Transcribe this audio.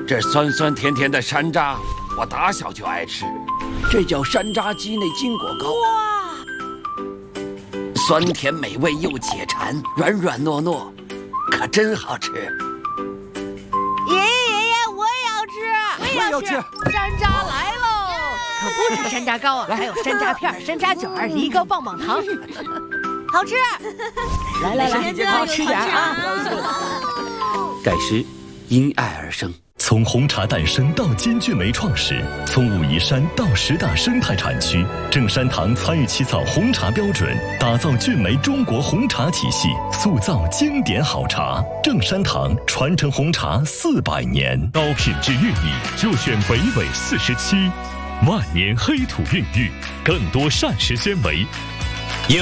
这酸酸甜甜的山楂，我打小就爱吃，这叫山楂鸡内金果糕。 哇， 酸甜美味又解馋，软软糯糯，可真好吃。 爷爷，我也要吃，山楂来喽！可不止山楂糕啊，还有山楂片、山楂卷、梨膏、棒棒糖，好吃。来，好吃点啊！ 盖诗因爱而生。 从红茶诞生到金骏眉创始，从武夷山到10大生态产区，正山堂参与起草红茶标准，打造骏眉中国红茶体系，塑造经典好茶。正山堂传承红茶400年，高品质寓意就选北纬47，万年黑土孕育更多膳食纤维。